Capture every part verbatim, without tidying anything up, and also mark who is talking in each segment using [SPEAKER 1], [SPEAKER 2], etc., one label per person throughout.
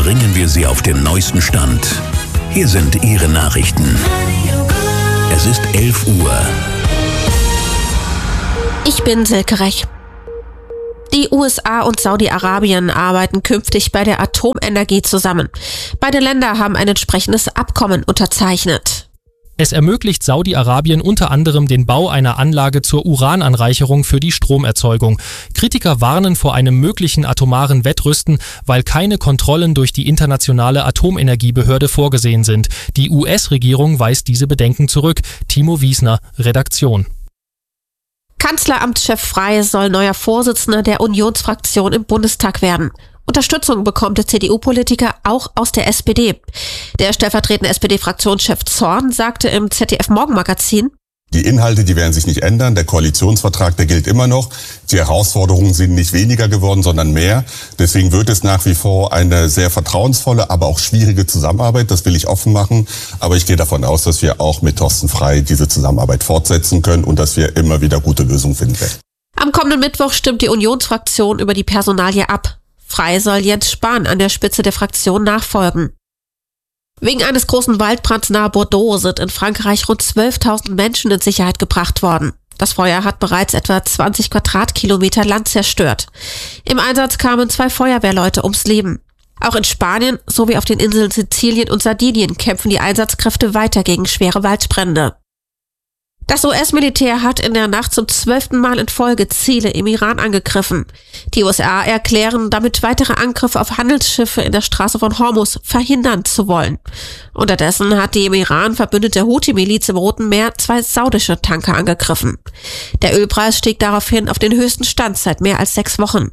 [SPEAKER 1] bringen wir Sie auf den neuesten Stand. Hier sind Ihre Nachrichten. Es ist elf Uhr.
[SPEAKER 2] Ich bin Silke Rech. Die U S A und Saudi-Arabien arbeiten künftig bei der Atomenergie zusammen. Beide Länder haben ein entsprechendes Abkommen unterzeichnet.
[SPEAKER 3] Es ermöglicht Saudi-Arabien unter anderem den Bau einer Anlage zur Urananreicherung für die Stromerzeugung. Kritiker warnen vor einem möglichen atomaren Wettrüsten, weil keine Kontrollen durch die internationale Atomenergiebehörde vorgesehen sind. Die U S-Regierung weist diese Bedenken zurück. Timo Wiesner, Redaktion.
[SPEAKER 2] Kanzleramtschef Frey soll neuer Vorsitzender der Unionsfraktion im Bundestag werden. Unterstützung bekommt der C D U-Politiker auch aus der S P D. Der stellvertretende S P D-Fraktionschef Zorn sagte im Z D F-Morgenmagazin:
[SPEAKER 4] Die Inhalte, die werden sich nicht ändern. Der Koalitionsvertrag, der gilt immer noch. Die Herausforderungen sind nicht weniger geworden, sondern mehr. Deswegen wird es nach wie vor eine sehr vertrauensvolle, aber auch schwierige Zusammenarbeit. Das will ich offen machen. Aber ich gehe davon aus, dass wir auch mit Thorsten Frey diese Zusammenarbeit fortsetzen können und dass wir immer wieder gute Lösungen finden werden.
[SPEAKER 2] Am kommenden Mittwoch stimmt die Unionsfraktion über die Personalie ab. Frey soll Jens Spahn an der Spitze der Fraktion nachfolgen. Wegen eines großen Waldbrands nahe Bordeaux sind in Frankreich rund zwölftausend Menschen in Sicherheit gebracht worden. Das Feuer hat bereits etwa zwanzig Quadratkilometer Land zerstört. Im Einsatz kamen zwei Feuerwehrleute ums Leben. Auch in Spanien sowie auf den Inseln Sizilien und Sardinien kämpfen die Einsatzkräfte weiter gegen schwere Waldbrände. Das U S-Militär hat in der Nacht zum zwölften Mal in Folge Ziele im Iran angegriffen. Die U S A erklären, damit weitere Angriffe auf Handelsschiffe in der Straße von Hormuz verhindern zu wollen. Unterdessen hat die im Iran verbündete Houthi-Miliz im Roten Meer zwei saudische Tanker angegriffen. Der Ölpreis stieg daraufhin auf den höchsten Stand seit mehr als sechs Wochen.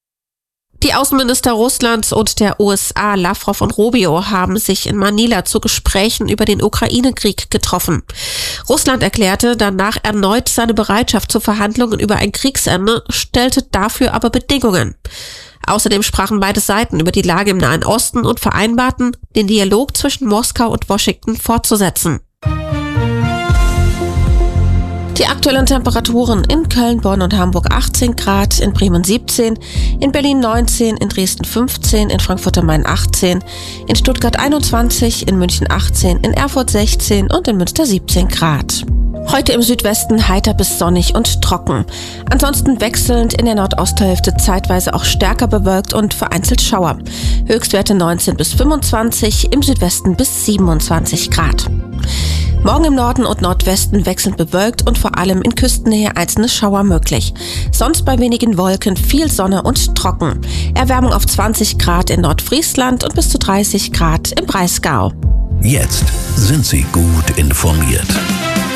[SPEAKER 2] Die Außenminister Russlands und der U S A, Lavrov und Rubio, haben sich in Manila zu Gesprächen über den Ukraine-Krieg getroffen. Russland erklärte danach erneut seine Bereitschaft zu Verhandlungen über ein Kriegsende, stellte dafür aber Bedingungen. Außerdem sprachen beide Seiten über die Lage im Nahen Osten und vereinbarten, den Dialog zwischen Moskau und Washington fortzusetzen. Die aktuellen Temperaturen: in Köln, Bonn und Hamburg achtzehn Grad, in Bremen siebzehn, in Berlin neunzehn, in Dresden fünfzehn, in Frankfurt am Main achtzehn, in Stuttgart einundzwanzig, in München achtzehn, in Erfurt sechzehn und in Münster siebzehn Grad. Heute im Südwesten heiter bis sonnig und trocken. Ansonsten wechselnd in der Nordosthälfte zeitweise auch stärker bewölkt und vereinzelt Schauer. Höchstwerte neunzehn bis fünfundzwanzig, im Südwesten bis siebenundzwanzig Grad. Morgen im Norden und Nordwesten wechselnd bewölkt und vor allem in Küstennähe einzelne Schauer möglich. Sonst bei wenigen Wolken viel Sonne und trocken. Erwärmung auf zwanzig Grad in Nordfriesland und bis zu dreißig Grad im Breisgau.
[SPEAKER 1] Jetzt sind Sie gut informiert.